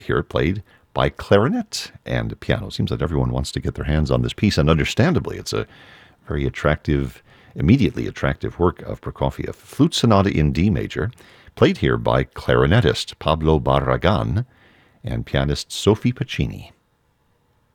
here played by clarinet and piano. Seems like everyone wants to get their hands on this piece, and understandably, it's a very attractive, immediately attractive work of Prokofiev. Flute Sonata in D major, played here by clarinetist Pablo Barragan and pianist Sophie Pacini.